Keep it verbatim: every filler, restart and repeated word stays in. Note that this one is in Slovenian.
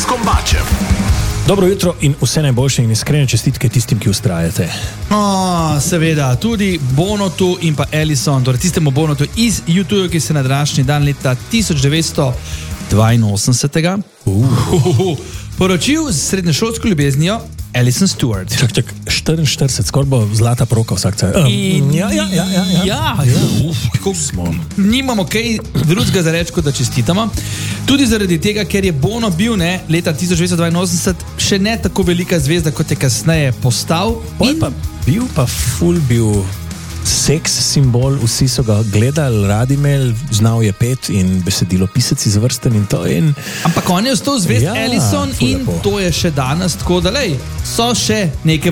Kombačem. Dobro jutro in vse najboljše in iskrene čestitke tistim, ki vztrajate. Oh, seveda, tudi Bonotu in pa Ellison, torej tistemu Bonotu iz YouTube, ki se na današnji dan leta tisoč devetsto dvainosemdeset uh. poročil s srednješolsko ljubeznijo Alison Stewart. Čak, čak, štiriinštirideset, skoraj bo zlata proka vsak cel. Um, In, ja, ja, ja, ja, ja. ja, ja uf, kako smo. Nimamo kaj drugega za reči, kot da čestitamo. Tudi zaradi tega, ker je Bono bil ne, leta tisoč devetsto dvainosemdeset še ne tako velika zvezda, kot je kasneje postal. In pa bil pa ful bil seks simbol, vsi so ga gledali, radi imeli, znal je pet in besedilo pisec izvrsten in to. In... Ampak on je ostal zvest ja, Ellison in lepo. To je še danes tako, da lej, so še neke